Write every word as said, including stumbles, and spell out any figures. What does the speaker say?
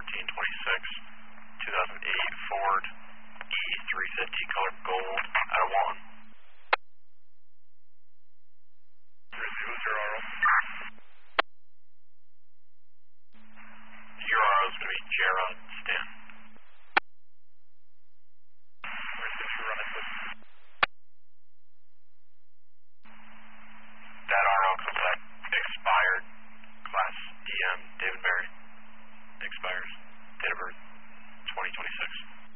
fourteen twenty-six, two thousand eight Ford E three fifty